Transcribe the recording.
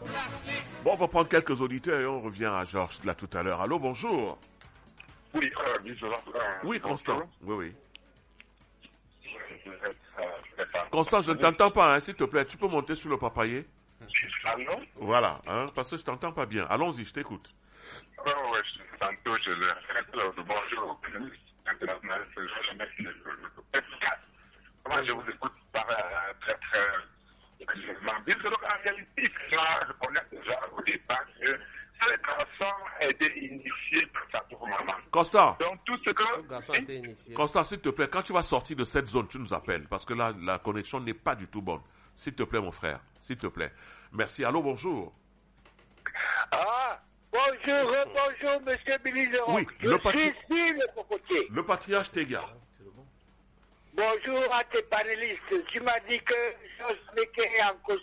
Bon, on va prendre quelques auditeurs et on revient à Georges là tout à l'heure. Allô, bonjour. Oui, Oui, Constant. Oui. Constant, je ne t'entends pas, hein, s'il te plaît. Tu peux monter sur le papayer? Voilà, hein, parce que je t'entends pas bien. Allons-y, je t'écoute. Tantôt, je le répète, le bonjour au communiste international, Comment je vous écoute parler très, donc, en réalité, il faut reconnaître déjà au départ que cette garçon a été initié par sa pauvre maman. Constant. Donc, tout ce que... Constant, s'il te plaît, quand tu vas sortir de cette zone, tu nous appelles, parce que là, la connexion n'est pas du tout bonne. S'il te plaît, mon frère, s'il te plaît. Merci. Allô, bonjour. Bonjour, monsieur Billy Leroy. Oui, le patriarche Tega. Bonjour à tes panélistes. Tu m'as dit que Georges Mekere en cause.